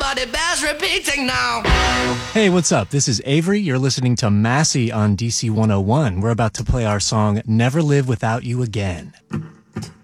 but it bears repeating now. Hey, what's up? This is Avery. You're listening to Massey on DC 101. We're about to play our song, Never Live Without You Again.